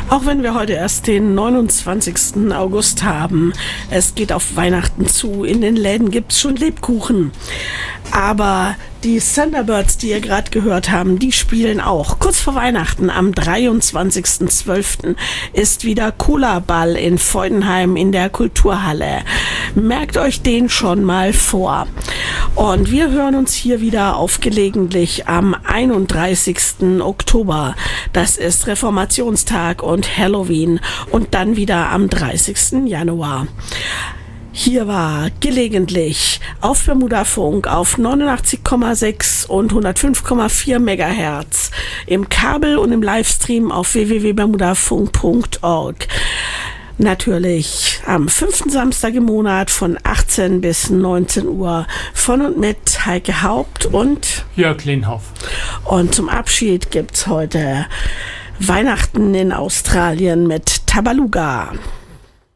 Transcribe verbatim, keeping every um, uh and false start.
Auch wenn wir heute erst den neunundzwanzigsten August haben, es geht auf Weihnachten zu. In den Läden gibt's schon Lebkuchen. Aber die Thunderbirds, die ihr gerade gehört haben, die spielen auch. Kurz vor Weihnachten, am dreiundzwanzigsten zwölften ist wieder Cola-Ball in Feudenheim in der Kulturhalle. Merkt euch den schon mal vor. Und wir hören uns hier wieder auf gelegentlich am einunddreißigsten Oktober. Das ist Reformationstag und Halloween. Und dann wieder am dreißigsten Januar. Hier war gelegentlich auf Bermudafunk auf neunundachtzig Komma sechs und hundertfünf Komma vier Megahertz, im Kabel und im Livestream auf w w w punkt bermudafunk punkt org. Natürlich am fünften Samstag im Monat von achtzehn bis neunzehn Uhr von und mit Heike Haupt und Jörg Lehnhoff. Und zum Abschied gibt's heute Weihnachten in Australien mit Tabaluga.